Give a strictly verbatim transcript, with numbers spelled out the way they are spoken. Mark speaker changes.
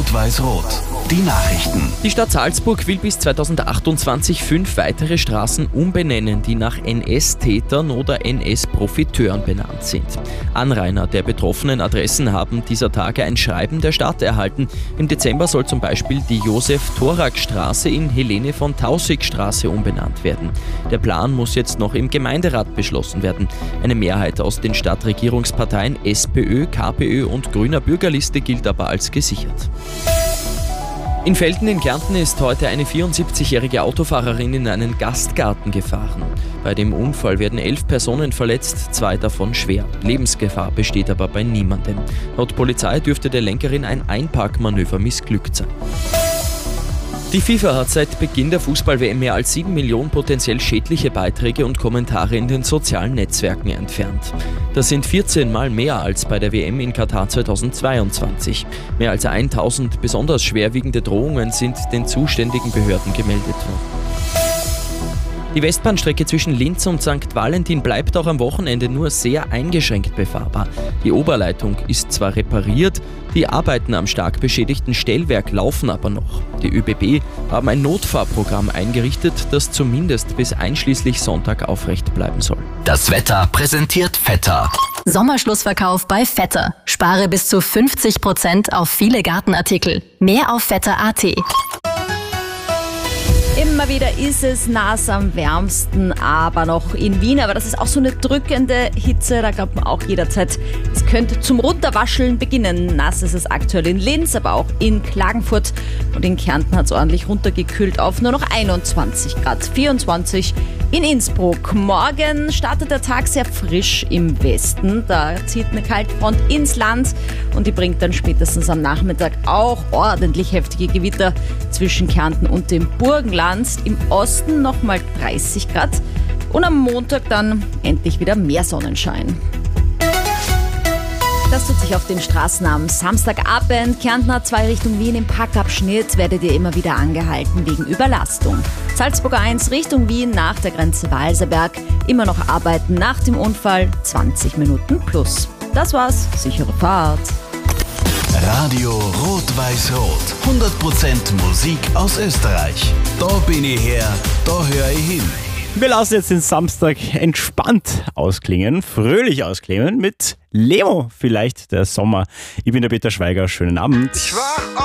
Speaker 1: Rot-Weiß-Rot. Die Nachrichten.
Speaker 2: Die Stadt Salzburg will bis zweitausendachtundzwanzig fünf weitere Straßen umbenennen, die nach N S-Tätern oder N S-Profiteuren benannt sind. Anrainer der betroffenen Adressen haben dieser Tage ein Schreiben der Stadt erhalten. Im Dezember soll zum Beispiel die Josef-Thorak-Straße in Helene von Tausig-Straße umbenannt werden. Der Plan muss jetzt noch im Gemeinderat beschlossen werden. Eine Mehrheit aus den Stadtregierungsparteien SPÖ, KPÖ und Grüner Bürgerliste gilt aber als gesichert. In Velten in Kärnten ist heute eine vierundsiebzigjährige Autofahrerin in einen Gastgarten gefahren. Bei dem Unfall werden elf Personen verletzt, zwei davon schwer. Lebensgefahr besteht aber bei niemandem. Laut Polizei dürfte der Lenkerin ein Einparkmanöver missglückt sein. Die FIFA hat seit Beginn der Fußball-W M mehr als sieben Millionen potenziell schädliche Beiträge und Kommentare in den sozialen Netzwerken entfernt. Das sind vierzehn Mal mehr als bei der W M in Katar zweitausendzweiundzwanzig. Mehr als tausend besonders schwerwiegende Drohungen sind den zuständigen Behörden gemeldet worden. Die Westbahnstrecke zwischen Linz und Sankt Valentin bleibt auch am Wochenende nur sehr eingeschränkt befahrbar. Die Oberleitung ist zwar repariert, die Arbeiten am stark beschädigten Stellwerk laufen aber noch. Die ÖBB haben ein Notfahrprogramm eingerichtet, das zumindest bis einschließlich Sonntag aufrecht bleiben soll.
Speaker 1: Das Wetter präsentiert Vetter.
Speaker 3: Sommerschlussverkauf bei Vetter. Spare bis zu fünfzig Prozent auf viele Gartenartikel. Mehr auf vetter punkt a t.
Speaker 4: Immer wieder ist es nass am wärmsten, aber noch in Wien. Aber das ist auch so eine drückende Hitze, da glaubt man auch jederzeit, es könnte zum Runterwascheln beginnen. Nass ist es aktuell in Linz, aber auch in Klagenfurt. Und in Kärnten hat es ordentlich runtergekühlt auf nur noch einundzwanzig Grad, vierundzwanzig in Innsbruck. Morgen startet der Tag sehr frisch im Westen. Da zieht eine Kaltfront ins Land und die bringt dann spätestens am Nachmittag auch ordentlich heftige Gewitter zwischen Kärnten und dem Burgenland. Im Osten nochmal dreißig Grad und am Montag dann endlich wieder mehr Sonnenschein. Das tut sich auf den Straßen am Samstagabend. Kärntner zwei Richtung Wien im Packabschnitt werdet ihr immer wieder angehalten wegen Überlastung. Salzburger eins Richtung Wien nach der Grenze Walserberg. Immer noch arbeiten nach dem Unfall, zwanzig Minuten plus. Das war's, sichere Fahrt.
Speaker 1: Radio Rot-Weiß-Rot. hundert Prozent Musik aus Österreich. Da bin ich her, da höre ich hin.
Speaker 5: Wir lassen jetzt den Samstag entspannt ausklingen, fröhlich ausklingen mit Lemo, vielleicht der Sommer. Ich bin der Peter Schweiger, schönen Abend.
Speaker 6: Ich war